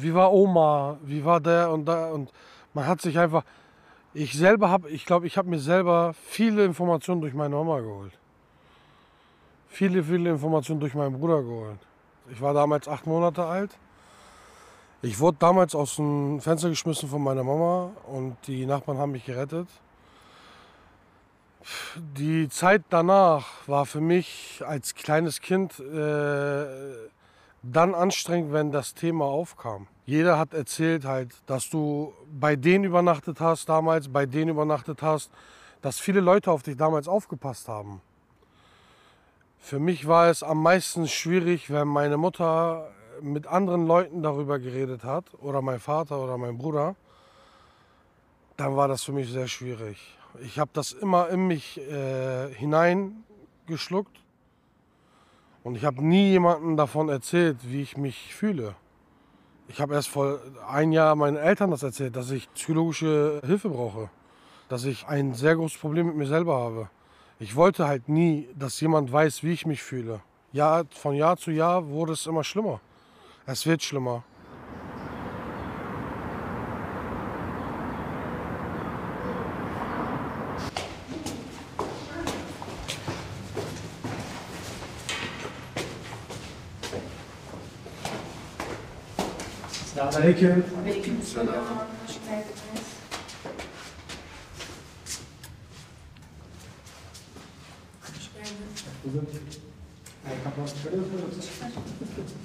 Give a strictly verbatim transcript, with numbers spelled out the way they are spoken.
wie war Oma, wie war der und da. Und man hat sich einfach, ich selber habe, ich glaube, ich habe mir selber viele Informationen durch meine Mama geholt. Viele, viele Informationen durch meinen Bruder geholt. Ich war damals acht Monate alt. Ich wurde damals aus dem Fenster geschmissen von meiner Mama und die Nachbarn haben mich gerettet. Die Zeit danach war für mich als kleines Kind äh, dann anstrengend, wenn das Thema aufkam. Jeder hat erzählt halt, dass du bei denen übernachtet hast damals, bei denen übernachtet hast, dass viele Leute auf dich damals aufgepasst haben. Für mich war es am meisten schwierig, wenn meine Mutter mit anderen Leuten darüber geredet hat oder mein Vater oder mein Bruder. Dann war das für mich sehr schwierig. Ich habe das immer in mich äh, hineingeschluckt und ich habe nie jemandem davon erzählt, wie ich mich fühle. Ich habe erst vor ein Jahr meinen Eltern das erzählt, dass ich psychologische Hilfe brauche, dass ich ein sehr großes Problem mit mir selber habe. Ich wollte halt nie, dass jemand weiß, wie ich mich fühle. Jahr, von Jahr zu Jahr wurde es immer schlimmer. Es wird schlimmer. Aleyküm. Aleykümselam. Hoş geldiniz. Hoş geldiniz. Ayakkabılar çıkarıyor musunuz?